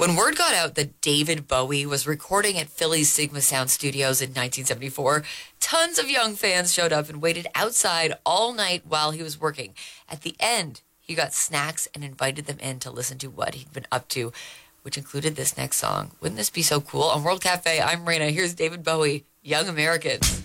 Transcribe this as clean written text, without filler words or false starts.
When word got out that David Bowie was recording at Philly's Sigma Sound Studios in 1974, tons of young fans showed up and waited outside all night while he was working. At the end, he got snacks and invited them in to listen to what he'd been up to, which included this next song. Wouldn't this be so cool? On World Cafe, I'm Raina. Here's David Bowie, Young Americans.